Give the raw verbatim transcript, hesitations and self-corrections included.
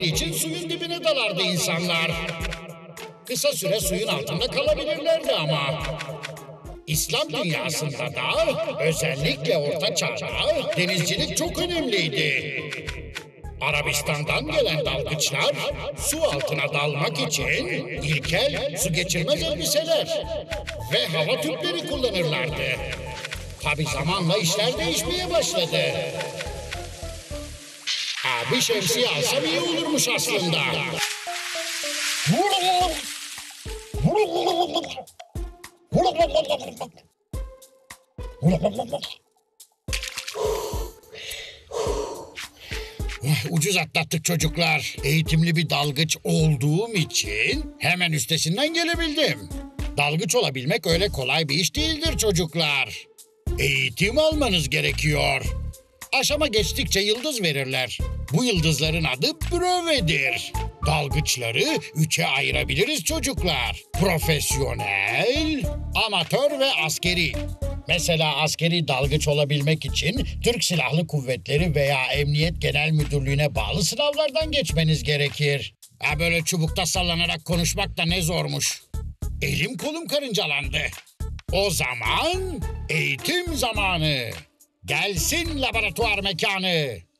için suyun dibine dalardı insanlar. Kısa süre suyun altında kalabilirlerdi ama. İslam dünyasında da, özellikle Orta Çağ'da denizcilik çok önemliydi. Arabistan'dan gelen dalgıçlar su altına dalmak için ilkel su geçirmez elbiseler ve hava tüpleri kullanırlardı. Tabi zamanla işler değişmeye başladı. Ha, bir şemsiye alsam iyi olurmuş aslında. Ucuz atlattık çocuklar. Eğitimli bir dalgıç olduğum için hemen üstesinden gelebildim. Dalgıç olabilmek öyle kolay bir iş değildir çocuklar. Eğitim almanız gerekiyor. Aşama geçtikçe yıldız verirler. Bu yıldızların adı brevedir. Dalgıçları üçe ayırabiliriz çocuklar. Profesyonel, amatör ve askeri. Mesela askeri dalgıç olabilmek için Türk Silahlı Kuvvetleri veya Emniyet Genel Müdürlüğü'ne bağlı sınavlardan geçmeniz gerekir. Ha, böyle çubukta sallanarak konuşmak da ne zormuş. Elim kolum karıncalandı. O zaman eğitim zamanı. Gelsin laboratuvar mekanı.